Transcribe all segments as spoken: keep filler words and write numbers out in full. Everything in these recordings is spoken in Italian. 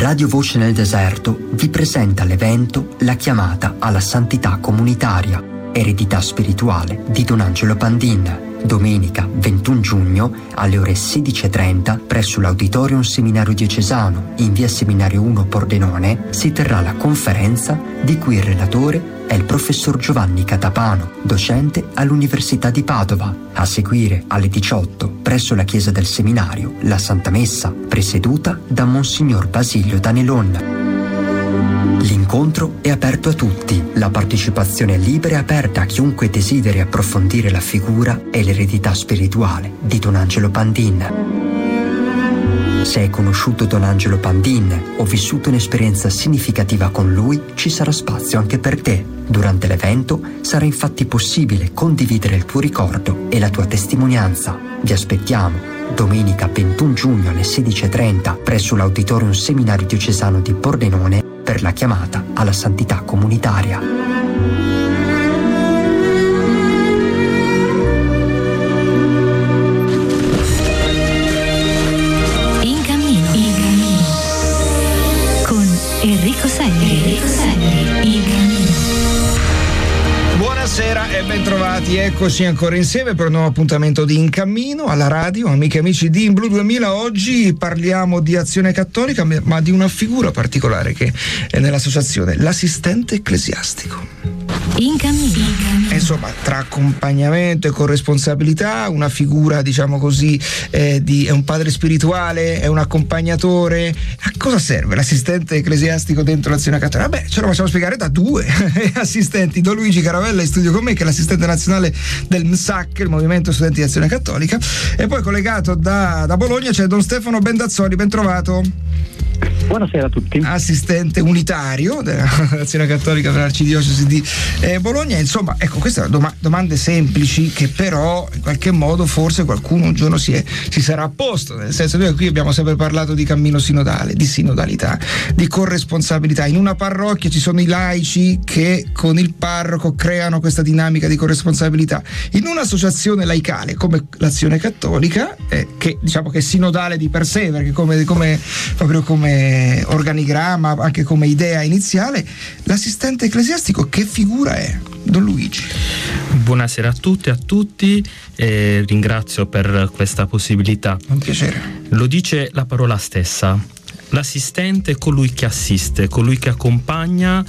Radio Voce nel Deserto vi presenta l'evento La chiamata alla santità comunitaria, eredità spirituale di Don Angelo Pandin. Domenica ventuno giugno alle ore sedici e trenta presso l'Auditorium Seminario Diocesano in via Seminario uno Pordenone si terrà la conferenza di cui il relatore è il professor Giovanni Catapano, docente all'Università di Padova. A seguire alle diciotto presso la chiesa del seminario la Santa Messa, presieduta da Monsignor Basilio Danelon. L'incontro è aperto a tutti, la partecipazione è libera e aperta a chiunque desideri approfondire la figura e l'eredità spirituale di Don Angelo Pandin. Se hai conosciuto Don Angelo Pandin o vissuto un'esperienza significativa con lui, ci sarà spazio anche per te. Durante l'evento sarà infatti possibile condividere il tuo ricordo e la tua testimonianza. Vi aspettiamo domenica ventuno giugno alle sedici e trenta presso l'Auditorium Seminario Diocesano di Pordenone per la chiamata alla santità comunitaria. In cammino, in cammino con Enrico Segni. Enrico Segni, in cammino. Buonasera e bentrovati, eccoci ancora insieme per un nuovo appuntamento di In Cammino alla radio, amiche e amici di In Blu duemila. Oggi parliamo di Azione Cattolica, ma di una figura particolare che è nell'associazione, l'assistente ecclesiastico. In cammino. Insomma, tra accompagnamento e corresponsabilità, una figura, diciamo così, eh, di, è un padre spirituale, è un accompagnatore. A cosa serve l'assistente ecclesiastico dentro l'Azione Cattolica? Beh, ce lo facciamo spiegare da due assistenti. Don Luigi Caravella in studio con me, che è l'assistente nazionale del M S A C, il Movimento Studenti di Azione Cattolica, e poi collegato da, da Bologna c'è Don Stefano Bendazzoli. Ben trovato. Buonasera a tutti. Assistente unitario dell'Azione Cattolica per l'Arcidiocesi di eh, Bologna. Insomma, ecco, queste sono doma- domande semplici che però in qualche modo forse qualcuno un giorno si, è, si sarà posto, nel senso che qui abbiamo sempre parlato di cammino sinodale, di sinodalità, di corresponsabilità. In una parrocchia ci sono i laici che con il parroco creano questa dinamica di corresponsabilità. In un'associazione laicale come l'Azione Cattolica, eh, che diciamo che è sinodale di per sé, perché come, come proprio come organigramma, anche come idea iniziale, l'assistente ecclesiastico che figura è? Don Luigi. Buonasera a tutti e a tutti, e ringrazio per questa possibilità. Un piacere. Lo dice la parola stessa. L'assistente è colui che assiste, colui che accompagna,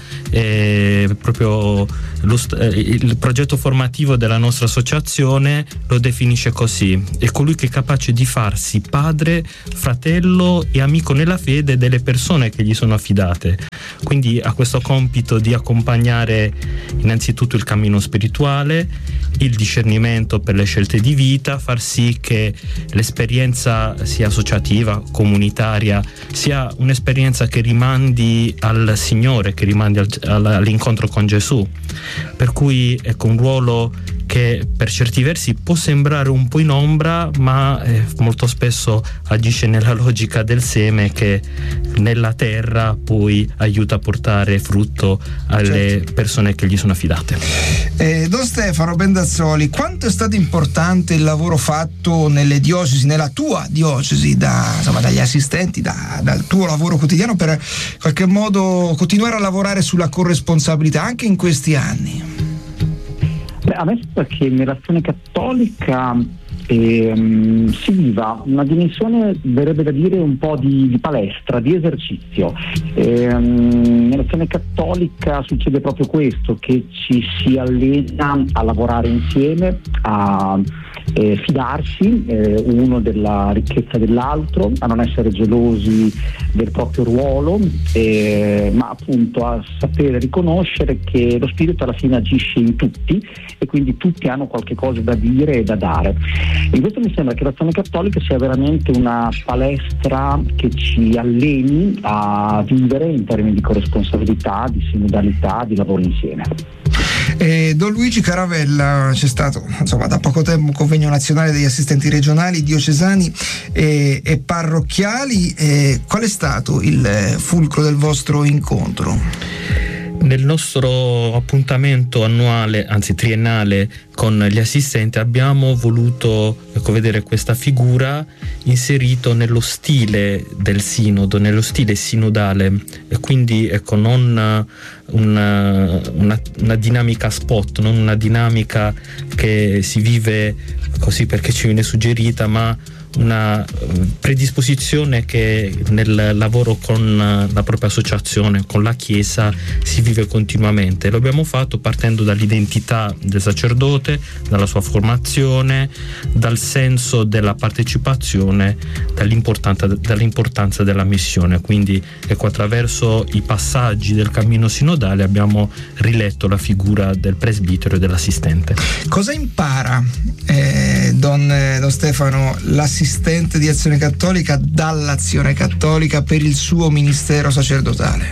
eh, proprio lo, eh, il progetto formativo della nostra associazione lo definisce così: è colui che è capace di farsi padre, fratello e amico nella fede delle persone che gli sono affidate. Quindi ha questo compito di accompagnare innanzitutto il cammino spirituale, il discernimento per le scelte di vita, far sì che l'esperienza sia associativa, comunitaria, sia un'esperienza che rimandi al Signore, che rimandi al, all'incontro con Gesù. Per cui ecco un ruolo che per certi versi può sembrare un po' in ombra, ma eh, molto spesso agisce nella logica del seme che nella terra poi aiuta a portare frutto alle certo. persone che gli sono affidate. Eh, Don Stefano Bendazzoli, quanto è stato importante il lavoro fatto nelle diocesi, nella tua diocesi, da, insomma, dagli assistenti, da, dal tuo lavoro quotidiano, per in qualche modo continuare a lavorare sulla corresponsabilità anche in questi anni? Beh, a me sembra che nell'Azione Cattolica ehm, si viva una dimensione, verrebbe da dire, un po' di, di palestra, di esercizio. Ehm, nell'Azione Cattolica succede proprio questo, che ci si allena a lavorare insieme, a eh, fidarsi eh, uno della ricchezza dell'altro, a non essere gelosi del proprio ruolo, eh, ma appunto a sapere riconoscere che lo Spirito alla fine agisce in tutti e quindi tutti hanno qualche cosa da dire e da dare. In questo mi sembra che l'Azione Cattolica sia veramente una palestra che ci alleni a vivere in termini di corresponsabilità, di sinodalità, di lavoro insieme. Eh, Don Luigi Caravella, c'è stato insomma da poco tempo un convegno nazionale degli assistenti regionali, diocesani e, e parrocchiali. Eh, qual è stato il fulcro del vostro incontro? Nel nostro appuntamento annuale, anzi triennale, con gli assistenti abbiamo voluto, ecco, vedere questa figura inserito nello stile del sinodo, nello stile sinodale, e quindi ecco non una, una, una dinamica spot, non una dinamica che si vive così perché ci viene suggerita, ma una predisposizione che nel lavoro con la propria associazione, con la Chiesa, si vive continuamente. Lo abbiamo fatto partendo dall'identità del sacerdote, dalla sua formazione, dal senso della partecipazione, dall'importanza, dall'importanza della missione. Quindi ecco, attraverso i passaggi del cammino sinodale abbiamo riletto la figura del presbitero e dell'assistente. Cosa impara eh, Don, Don Stefano, l'assistente assistente di Azione Cattolica dall'Azione Cattolica per il suo ministero sacerdotale?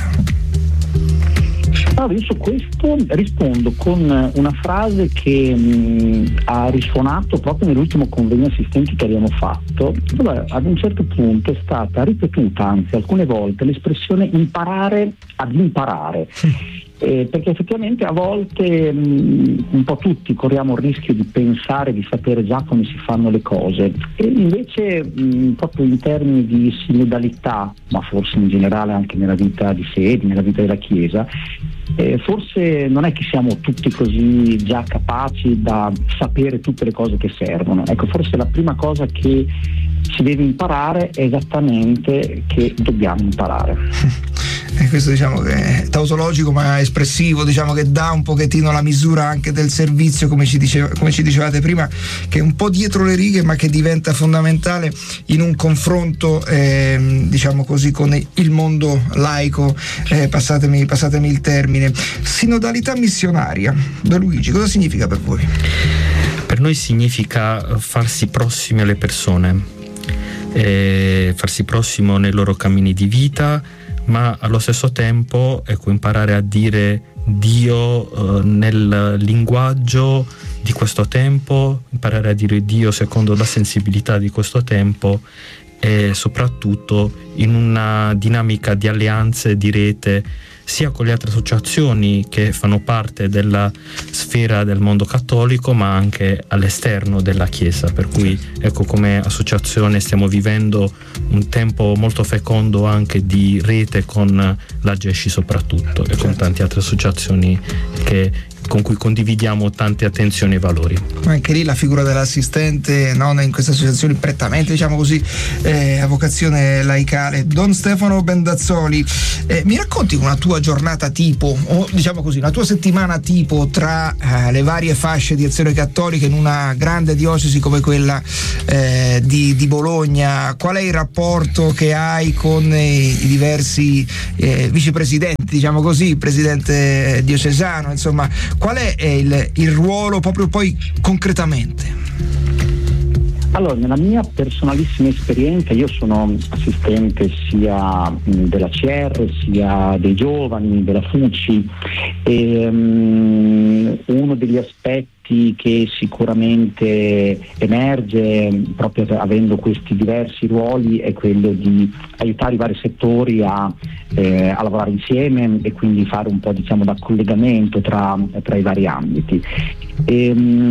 Allora, io su questo rispondo con una frase che mh, ha risuonato proprio nell'ultimo convegno assistenti che abbiamo fatto, dove ad un certo punto è stata ripetuta, anzi alcune volte, l'espressione imparare ad imparare. Eh, perché effettivamente a volte mh, un po' tutti corriamo il rischio di pensare di sapere già come si fanno le cose, e invece mh, proprio in termini di sinodalità, ma forse in generale anche nella vita di fede, nella vita della Chiesa, eh, forse non è che siamo tutti così già capaci da sapere tutte le cose che servono. Ecco, forse la prima cosa che si deve imparare è esattamente che dobbiamo imparare. E questo diciamo che è tautologico ma espressivo, diciamo che dà un pochettino la misura anche del servizio, come ci, diceva, come ci dicevate prima, che è un po' dietro le righe ma che diventa fondamentale in un confronto eh, diciamo così con il mondo laico, eh, passatemi, passatemi il termine. Sinodalità missionaria, Don Luigi, cosa significa per voi? Per noi significa farsi prossimi alle persone, eh, farsi prossimo nei loro cammini di vita, ma allo stesso tempo ecco, imparare a dire Dio eh, nel linguaggio di questo tempo, imparare a dire Dio secondo la sensibilità di questo tempo, e soprattutto in una dinamica di alleanze, di rete, sia con le altre associazioni che fanno parte della sfera del mondo cattolico, ma anche all'esterno della Chiesa. Per cui ecco, come associazione stiamo vivendo un tempo molto fecondo anche di rete con la Gesci soprattutto, e con tante altre associazioni che con cui condividiamo tante attenzioni e valori. Anche lì la figura dell'assistente, non in queste associazioni prettamente, diciamo così, eh, a vocazione laicale. Don Stefano Bendazzoli, eh, mi racconti una tua giornata tipo, o diciamo così, una tua settimana tipo tra eh, le varie fasce di Azione Cattolica in una grande diocesi come quella eh, di, di Bologna? Qual è il rapporto che hai con i, i diversi eh, vicepresidenti, diciamo così, presidente diocesano, insomma, qual è il, il ruolo proprio poi concretamente? Allora, nella mia personalissima esperienza, io sono assistente sia mh, della C R sia dei giovani, della F U C I, e um, uno degli aspetti che sicuramente emerge proprio avendo questi diversi ruoli è quello di aiutare i vari settori a, eh, a lavorare insieme e quindi fare un po', diciamo, da collegamento tra, tra i vari ambiti. E,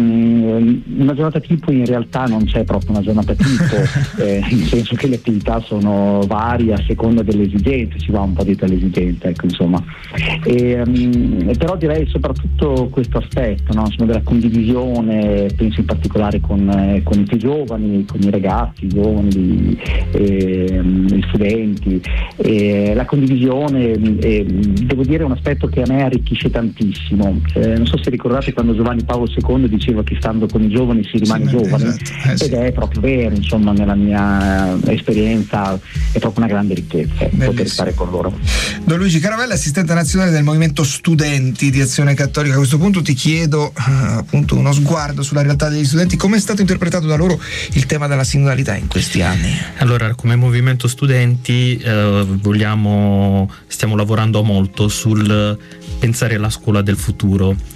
um, una giornata tipo in realtà non c'è proprio una giornata tipo, eh, nel senso che le attività sono varie a seconda delle esigenze, si va un po' dietro alle esigenze, ecco, insomma. E, um, però direi soprattutto questo aspetto, no? Insomma, della condivisione, penso in particolare con, eh, con i più giovani, con i ragazzi, i giovani, eh, gli studenti, eh, la condivisione, eh, devo dire, è un aspetto che a me arricchisce tantissimo. Eh, non so se ricordate quando Giovanni Paolo secondo diceva che stando con i giovani si rimane sì, giovani, esatto. eh, sì. Ed è proprio vero, insomma, nella mia esperienza è proprio una grande ricchezza poter stare con loro. Don Luigi Caravella, assistente nazionale del movimento studenti di Azione Cattolica, a questo punto ti chiedo uh, appunto uno sguardo sulla realtà degli studenti. Come è stato interpretato da loro il tema della sinodalità in questi anni? Allora, come movimento studenti eh, vogliamo stiamo lavorando molto sul pensare alla scuola del futuro.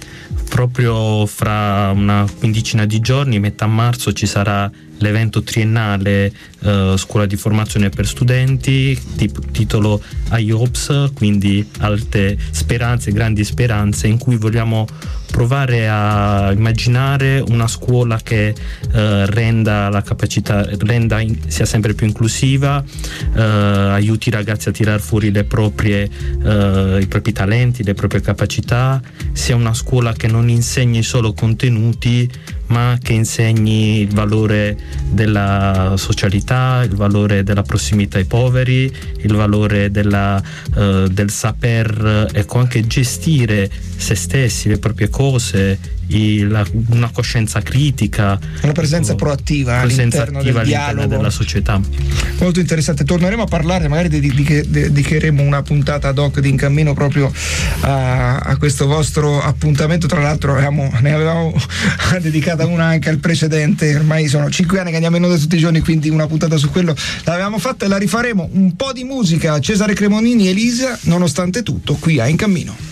proprio fra una quindicina di giorni, metà marzo, ci sarà l'evento triennale eh, Scuola di Formazione per Studenti, tipo, titolo I H O P S, quindi Alte Speranze, Grandi Speranze, in cui vogliamo provare a immaginare una scuola che eh, renda la capacità, renda in, sia sempre più inclusiva, eh, aiuti i ragazzi a tirar fuori le proprie, eh, i propri talenti, le proprie capacità, sia una scuola che non insegni solo contenuti, ma che insegni il valore della socialità, il valore della prossimità ai poveri, il valore della, eh, del saper, ecco, anche gestire se stessi, le proprie cose, il, la, una coscienza critica, una presenza ecco, proattiva, presenza all'interno, attiva del all'interno dialogo della società. Molto interessante. Torneremo a parlare, magari dedicheremo una puntata ad hoc di In Cammino proprio a, a questo vostro appuntamento. Tra l'altro avevamo, ne avevamo dedicata una anche al precedente, ormai sono cinque anni che andiamo in onda tutti i giorni, quindi una puntata su quello l'avevamo fatta e la rifaremo. Un po' di musica, Cesare Cremonini, Elisa, Nonostante Tutto, qui a In Cammino.